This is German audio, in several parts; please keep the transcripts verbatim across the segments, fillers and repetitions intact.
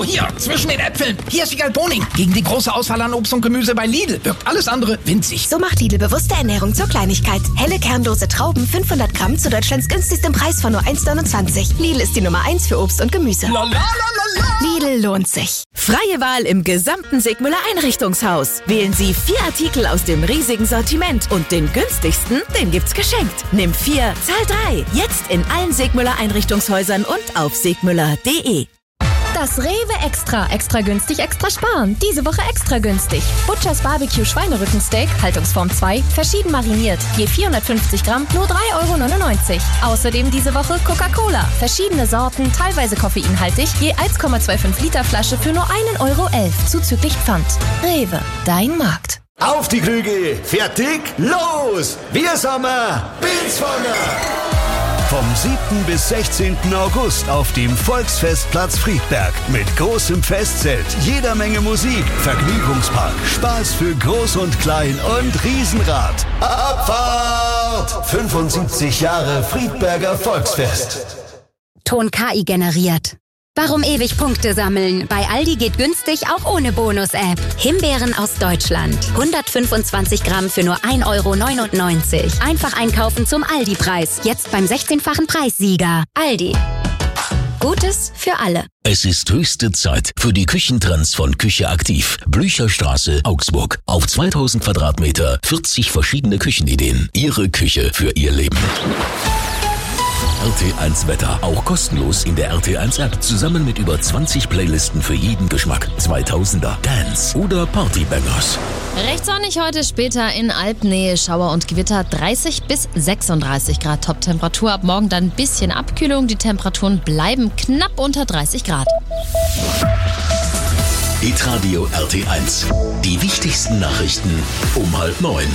So, hier, zwischen den Äpfeln. Hier ist die Galboning. Gegen die große Auswahl an Obst und Gemüse bei Lidl wirkt alles andere winzig. So macht Lidl bewusste Ernährung zur Kleinigkeit. Helle kernlose Trauben, fünfhundert Gramm zu Deutschlands günstigstem Preis von nur eins neunundzwanzig. Lidl ist die Nummer eins für Obst und Gemüse. La, la, la, la, la. Lidl lohnt sich. Freie Wahl im gesamten Segmüller Einrichtungshaus. Wählen Sie vier Artikel aus dem riesigen Sortiment und den günstigsten, den gibt's geschenkt. Nimm vier, zahl drei. Jetzt in allen Segmüller Einrichtungshäusern und auf segmüller punkt de. Das Rewe Extra. Extra günstig, extra sparen. Diese Woche extra günstig. Butchers Barbecue Schweinerückensteak, Haltungsform zwei, verschieden mariniert. Je vierhundertfünfzig Gramm, nur drei Euro neunundneunzig. Außerdem diese Woche Coca-Cola. Verschiedene Sorten, teilweise koffeinhaltig, je eins Komma fünfundzwanzig Liter Flasche für nur ein Euro elf, zuzüglich Pfand. Rewe, dein Markt. Auf die Krüge, fertig, los! Wir Sommer, Bilsvonger! Vom siebten bis sechzehnten August auf dem Volksfestplatz Friedberg mit großem Festzelt, jeder Menge Musik, Vergnügungspark, Spaß für Groß und Klein und Riesenrad. Abfahrt! fünfundsiebzig Jahre Friedberger Volksfest. Ton K I generiert. Warum ewig Punkte sammeln? Bei Aldi geht günstig auch ohne Bonus-App. Himbeeren aus Deutschland. hundertfünfundzwanzig Gramm für nur ein Euro neunundneunzig. Einfach einkaufen zum Aldi-Preis. Jetzt beim sechzehnfachen Preissieger. Aldi. Gutes für alle. Es ist höchste Zeit für die Küchentrends von Küche Aktiv. Blücherstraße, Augsburg. Auf zweitausend Quadratmeter, vierzig verschiedene Küchenideen. Ihre Küche für Ihr Leben. R T eins Wetter, auch kostenlos in der R T eins App, zusammen mit über zwanzig Playlisten für jeden Geschmack. zweitausender, Dance oder Partybangers. Recht sonnig heute, später in Alpnähe, Schauer und Gewitter, dreißig bis sechsunddreißig Grad Top-Temperatur. Ab morgen dann ein bisschen Abkühlung, die Temperaturen bleiben knapp unter dreißig Grad. Hitradio R T eins, die wichtigsten Nachrichten um halb neun.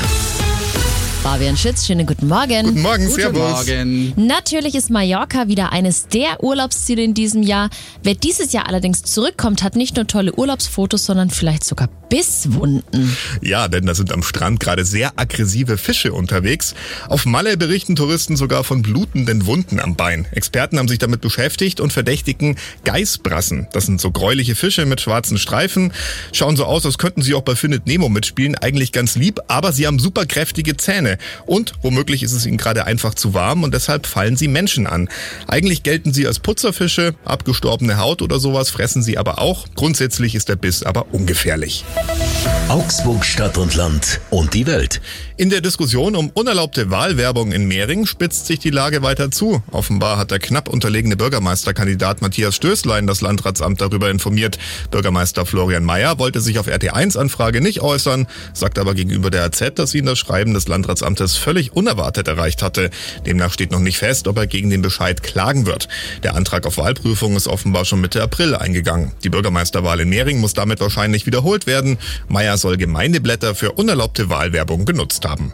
Fabian Schütz, schönen guten Morgen. Guten Morgen, Guten servus. Morgen. Natürlich ist Mallorca wieder eines der Urlaubsziele in diesem Jahr. Wer dieses Jahr allerdings zurückkommt, hat nicht nur tolle Urlaubsfotos, sondern vielleicht sogar Bisswunden. Ja, denn da sind am Strand gerade sehr aggressive Fische unterwegs. Auf Malle berichten Touristen sogar von blutenden Wunden am Bein. Experten haben sich damit beschäftigt und verdächtigen Geißbrassen. Das sind so gräuliche Fische mit schwarzen Streifen. Schauen so aus, als könnten sie auch bei Findet Nemo mitspielen. Eigentlich ganz lieb, aber sie haben super kräftige Zähne. Und womöglich ist es ihnen gerade einfach zu warm und deshalb fallen sie Menschen an. Eigentlich gelten sie als Putzerfische, abgestorbene Haut oder sowas fressen sie aber auch. Grundsätzlich ist der Biss aber ungefährlich. Augsburg, Stadt und Land und die Welt. In der Diskussion um unerlaubte Wahlwerbung in Mehring spitzt sich die Lage weiter zu. Offenbar hat der knapp unterlegene Bürgermeisterkandidat Matthias Stößlein das Landratsamt darüber informiert. Bürgermeister Florian Mayer wollte sich auf R T eins Anfrage nicht äußern, sagt aber gegenüber der A Z, dass ihn das Schreiben des Landratsamtes völlig unerwartet erreicht hatte. Demnach steht noch nicht fest, ob er gegen den Bescheid klagen wird. Der Antrag auf Wahlprüfung ist offenbar schon Mitte April eingegangen. Die Bürgermeisterwahl in Mehring muss damit wahrscheinlich wiederholt werden. Mayer soll Gemeindeblätter für unerlaubte Wahlwerbung genutzt haben.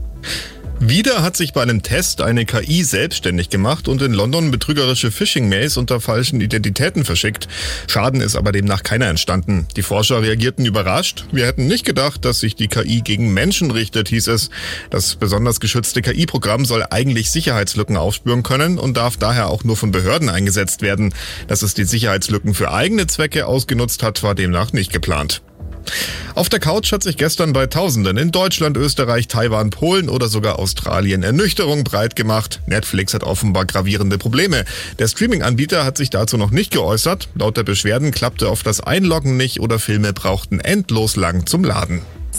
Wieder hat sich bei einem Test eine K I selbstständig gemacht und in London betrügerische Phishing-Mails unter falschen Identitäten verschickt. Schaden ist aber demnach keiner entstanden. Die Forscher reagierten überrascht. Wir hätten nicht gedacht, dass sich die K I gegen Menschen richtet, hieß es. Das besonders geschützte K I-Programm soll eigentlich Sicherheitslücken aufspüren können und darf daher auch nur von Behörden eingesetzt werden. Dass es die Sicherheitslücken für eigene Zwecke ausgenutzt hat, war demnach nicht geplant. Auf der Couch hat sich gestern bei Tausenden in Deutschland, Österreich, Taiwan, Polen oder sogar Australien Ernüchterung breit gemacht. Netflix hat offenbar gravierende Probleme. Der Streaming-Anbieter hat sich dazu noch nicht geäußert. Laut der Beschwerden klappte oft das Einloggen nicht oder Filme brauchten endlos lang zum Laden.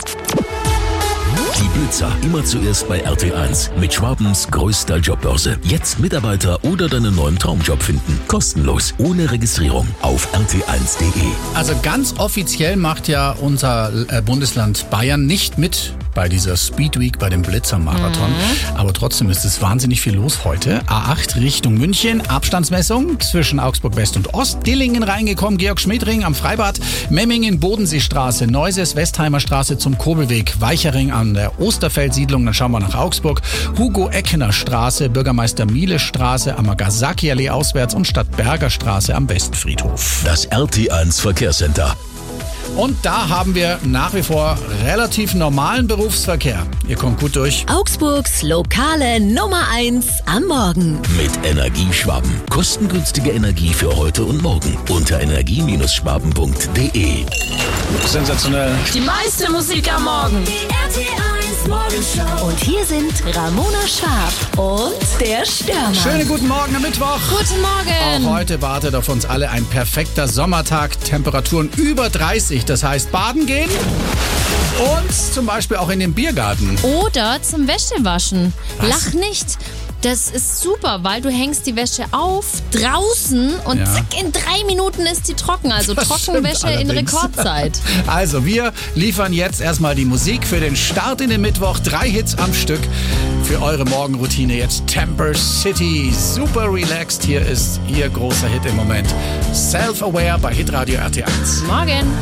Die Blitzer immer zuerst bei R T eins mit Schwabens größter Jobbörse. Jetzt Mitarbeiter oder deinen neuen Traumjob finden. Kostenlos, ohne Registrierung auf r t eins punkt de. Also ganz offiziell macht ja unser Bundesland Bayern nicht mit bei dieser Speed Week, bei dem Blitzer-Marathon. Mhm. Aber trotzdem ist es wahnsinnig viel los heute. A acht Richtung München, Abstandsmessung zwischen Augsburg West und Ost. Dillingen reingekommen, Georg-Schmidt-Ring am Freibad, Memmingen, Bodenseestraße, Neuses, Westheimer Straße zum Kurbelweg, Weichering an der Osterfeld-Siedlung. Dann schauen wir nach Augsburg. Hugo-Eckener Straße, Bürgermeister Miele Straße, Amagasaki-Allee auswärts und Stadtberger Straße am Westfriedhof. Das R T eins Verkehrscenter. Und da haben wir nach wie vor relativ normalen Berufsverkehr. Ihr kommt gut durch. Augsburgs lokale Nummer eins am Morgen. Mit Energieschwaben. Kostengünstige Energie für heute und morgen. Unter energie Schwaben punkt de. Sensationell. Die meiste Musik am Morgen. Die R T eins Morgenshow. Und hier sind Ramona Schwab und der Stürmer. Schönen guten Morgen am Mittwoch. Guten Morgen. Auch heute wartet auf uns alle ein perfekter Sommertag. Temperaturen über dreißig. Das heißt baden gehen und zum Beispiel auch in den Biergarten. Oder zum Wäschewaschen. Was? Lach nicht. Das ist super, weil du hängst die Wäsche auf draußen und Ja. zack, in drei Minuten ist sie trocken. Also Das Trockenwäsche stimmt in allerdings. Rekordzeit. Also wir liefern jetzt erstmal die Musik für den Start in den Mittwoch. Drei Hits am Stück für eure Morgenroutine. Jetzt Temper City. Super relaxed. Hier ist ihr großer Hit im Moment. Self-Aware bei Hitradio R T eins. Morgen.